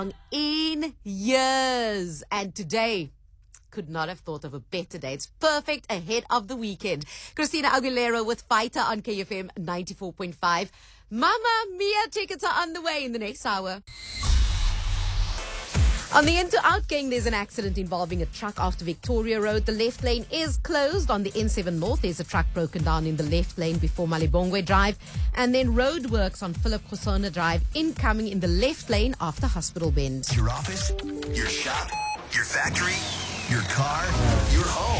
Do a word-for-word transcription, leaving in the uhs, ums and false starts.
in years. And today, could not have thought of a better day. It's perfect ahead of the weekend. Christina Aguilera with Fighter on K F M ninety-four point five. Mamma Mia tickets are on the way in the next hour. On the in-to-out gang, there's an accident involving a truck after Victoria Road. The left lane is closed. On the N seven North, there's a truck broken down in the left lane before Malibongwe Drive. And then roadworks on Philip Khosona Drive incoming in the left lane after Hospital Bend. Your office, your shop, your factory, your car, your home.